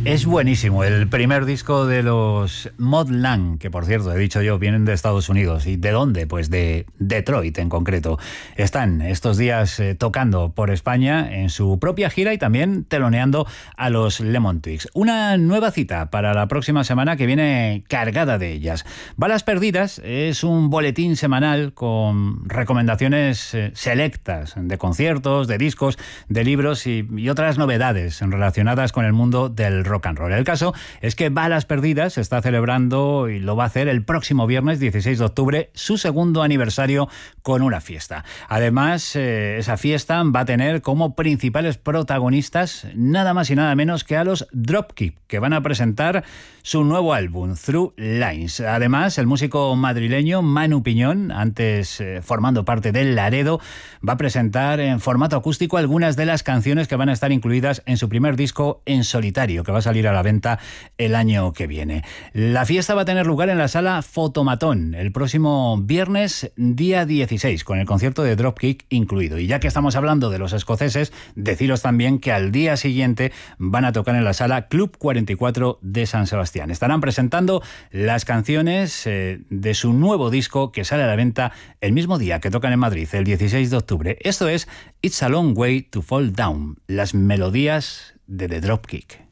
Es buenísimo el primer disco de los Mod Lang, que por cierto, he dicho yo, vienen de Estados Unidos. ¿Y de dónde? Pues de Detroit en concreto. Están estos días tocando por España en su propia gira y también teloneando a los Lemon Twigs. Una nueva cita para la próxima semana que viene cargada de ellas. Balas Perdidas es un boletín semanal con recomendaciones selectas de conciertos, de discos, de libros y otras novedades relacionadas con el mundo del rock and roll. El caso es que Balas Perdidas está celebrando, y lo va a hacer el próximo viernes 16 de octubre, su segundo aniversario con una fiesta. Además, esa fiesta va a tener como principales protagonistas nada más y nada menos que a los Dropkick, que van a presentar su nuevo álbum, Through Lines. Además, el músico madrileño Manu Piñón, antes formando parte del Laredo, va a presentar en formato acústico algunas de las canciones que van a estar incluidas en su primer disco en solitario, que va a salir a la venta el año que viene. La fiesta va a tener lugar en la sala Fotomatón el próximo viernes, día 16, con el concierto de Dropkick incluido. Y ya que estamos hablando de los escoceses, deciros también que al día siguiente van a tocar en la sala Club 44 de San Sebastián. Estarán presentando las canciones de su nuevo disco que sale a la venta el mismo día que tocan en Madrid, el 16 de octubre. Esto es It's a Long Way to Fall Down, las melodías de The Dropkick.